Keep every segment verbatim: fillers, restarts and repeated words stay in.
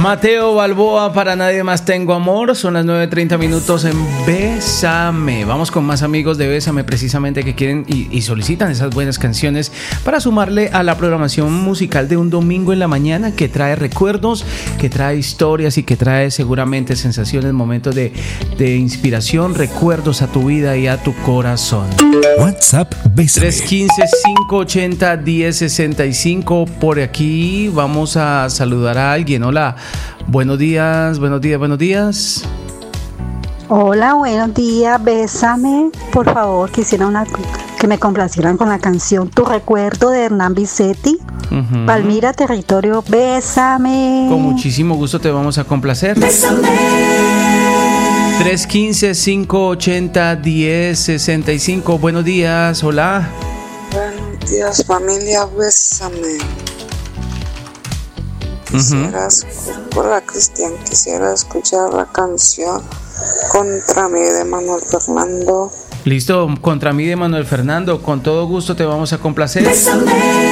Mateo Balboa, para nadie más tengo amor. Son las nueve treinta minutos en Bésame. Vamos con más amigos de Bésame, precisamente, que quieren y, y solicitan esas buenas canciones para sumarle a la programación musical de un domingo en la mañana, que trae recuerdos, que trae historias y que trae seguramente sensaciones, momentos de, de inspiración, recuerdos a tu vida y a tu corazón. WhatsApp Bésame. tres uno cinco, cinco ocho cero, uno cero seis cinco. Por aquí vamos a saludar a alguien. Hola, buenos días, buenos días, buenos días. Hola, buenos días, Bésame. Por favor, quisiera una, que me complacieran con la canción Tu Recuerdo de Hernán Vicetti. Uh-huh. Palmira, territorio, Bésame. Con muchísimo gusto te vamos a complacer. Bésame. tres uno cinco, cinco ocho cero, uno cero seis cinco. Buenos días, hola. Buenos días, familia, Bésame. Quisiera, uh-huh. Hola, Cristian, quisiera escuchar la canción Contra mí de Manuel Fernando. Listo, Contra mí de Manuel Fernando, con todo gusto te vamos a complacer. Bésame.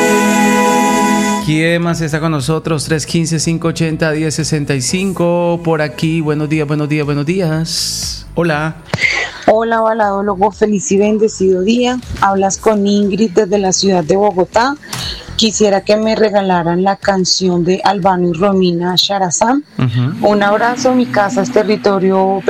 ¿Quién más está con nosotros? tres uno cinco, cinco ocho cero, uno cero seis cinco. Por aquí, buenos días, buenos días, buenos días. Hola. Hola, baladólogo, feliz y bendecido día. Hablas con Ingrid desde la ciudad de Bogotá. Quisiera que me regalaran la canción de Albano y Romina Sharazam. Uh-huh. Un abrazo, mi casa es territorio